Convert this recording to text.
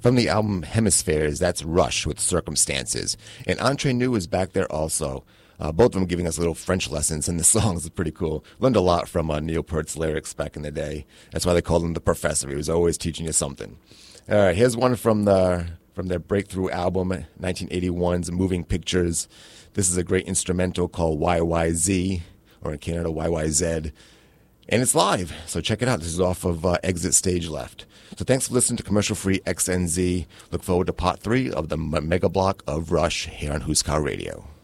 From the album Hemispheres, that's Rush with Circumstances. And Entre Nous is back there also. Both of them giving us little French lessons, and the songs are pretty cool. Learned a lot from Neil Peart's lyrics back in the day. That's why they called him the professor. He was always teaching you something. All right, here's one from their breakthrough album, 1981's Moving Pictures. This is a great instrumental called YYZ, or in Canada, YYZ. And it's live, so check it out. This is off of Exit Stage Left. So thanks for listening to Commercial Free XNZ. Look forward to part 3 of the Mega Block of Rush here on Huskar Radio.